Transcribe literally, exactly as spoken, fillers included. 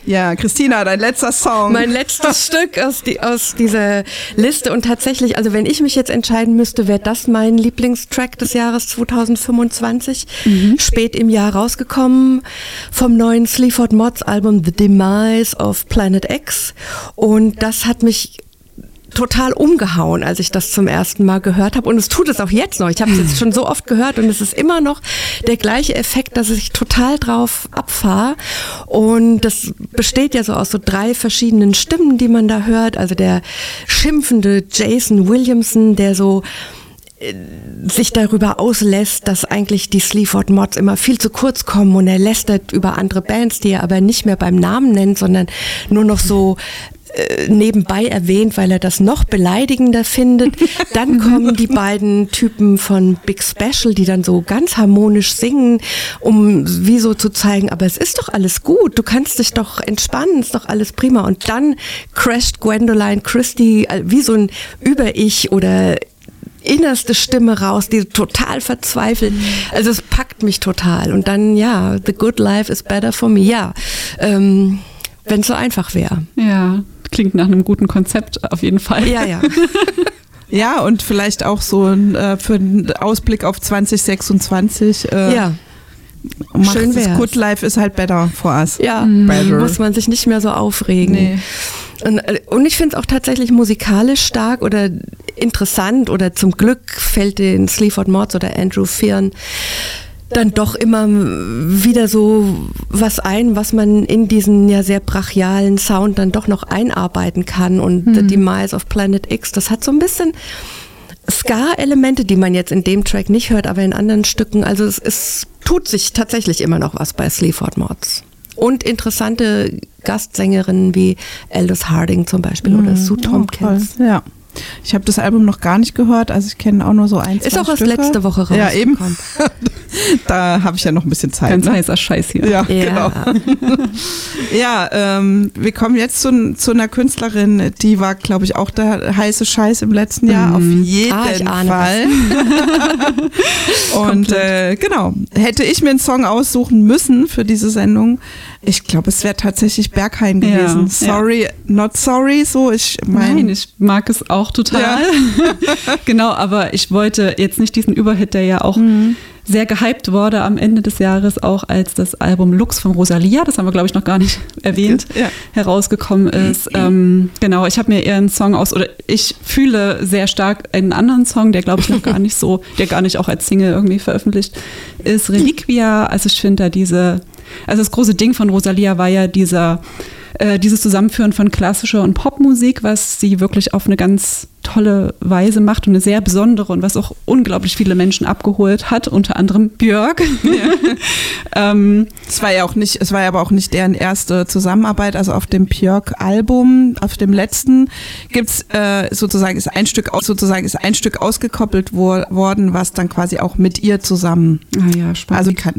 Ja, Christina, dein letzter Song. Mein letztes Stück aus, die, aus dieser Liste und tatsächlich, also wenn ich mich jetzt entscheiden müsste, wäre das mein Lieblingstrack des Jahres zwanzig fünfundzwanzig, mhm. spät im Jahr rausgekommen vom neuen Sleaford Mods Album The Demise of Planet X und das hat mich total umgehauen, als ich das zum ersten Mal gehört habe und es tut es auch jetzt noch. Ich habe es jetzt schon so oft gehört und es ist immer noch der gleiche Effekt, dass ich total drauf abfahre und das besteht ja so aus so drei verschiedenen Stimmen, die man da hört. Also der schimpfende Jason Williamson, der so sich darüber auslässt, dass eigentlich die Sleaford Mods immer viel zu kurz kommen und er lästert über andere Bands, die er aber nicht mehr beim Namen nennt, sondern nur noch so nebenbei erwähnt, weil er das noch beleidigender findet. Dann kommen die beiden Typen von Big Special, die dann so ganz harmonisch singen, um wie so zu zeigen, aber es ist doch alles gut, du kannst dich doch entspannen, ist doch alles prima. Und dann crasht Gwendoline Christie wie so ein Über-Ich oder innerste Stimme raus, die total verzweifelt. Also es packt mich total. Und dann, ja, the good life is better for me. Ja, ähm, wenn es so einfach wäre. Ja, klingt nach einem guten Konzept auf jeden Fall. Ja, ja. Ja, und vielleicht auch so ein, äh, für einen Ausblick auf zwanzig sechsundzwanzig. Äh, ja. Schön wär's. Das Good Life is halt better for us. Ja, better. Muss man sich nicht mehr so aufregen. Nee. Und, und ich finde es auch tatsächlich musikalisch stark oder interessant oder zum Glück fällt den Sleaford Mods oder Andrew Fearn dann doch immer wieder so was ein, was man in diesen ja sehr brachialen Sound dann doch noch einarbeiten kann. Und mhm. The Demise of Planet X, das hat so ein bisschen Ska-Elemente, die man jetzt in dem Track nicht hört, aber in anderen Stücken. Also es, es tut sich tatsächlich immer noch was bei Sleaford Mods. Und interessante Gastsängerinnen wie Aldous Harding zum Beispiel mhm. oder Sue Tompkins. Oh, ja. Ich habe das Album noch gar nicht gehört, also ich kenne auch nur so ein, zwei Ist auch Stücke. erst letzte Woche rausgekommen. Ja, eben. Da habe ich ja noch ein bisschen Zeit. Ganz ne? heißer Scheiß hier. Ja, ja. genau. Ja, ähm, wir kommen jetzt zu, zu einer Künstlerin, die war, glaube ich, auch der heiße Scheiß im letzten Jahr, mm. auf jeden ah, ich ahne Fall. Und äh, genau, hätte ich mir einen Song aussuchen müssen für diese Sendung, ich glaube, es wäre tatsächlich Berghain gewesen. Ja, sorry, ja. not sorry, so ich mein, Nein, ich mag es auch total. Ja. Genau, aber ich wollte jetzt nicht diesen Überhit, der ja auch mhm. sehr gehypt wurde am Ende des Jahres, auch als das Album Lux von Rosalia, das haben wir, glaube ich, noch gar nicht erwähnt, ja. herausgekommen ist. Ähm, genau, ich habe mir eher einen Song aus, oder ich fühle sehr stark einen anderen Song, der, glaube ich, noch gar nicht so, der gar nicht auch als Single irgendwie veröffentlicht ist, Reliquia. Also ich finde da diese, also das große Ding von Rosalia war ja dieser, äh, dieses Zusammenführen von klassischer und Popmusik, was sie wirklich auf eine ganz tolle Weise macht und eine sehr besondere und was auch unglaublich viele Menschen abgeholt hat, unter anderem Björk. Ja. ähm, es war ja auch nicht, es war ja aber auch nicht deren erste Zusammenarbeit, also auf dem Björk-Album, auf dem letzten gibt's äh, sozusagen ist ein Stück aus, sozusagen ist ein Stück ausgekoppelt wo, worden, was dann quasi auch mit ihr zusammen. Ah ja, spannend. Also kann,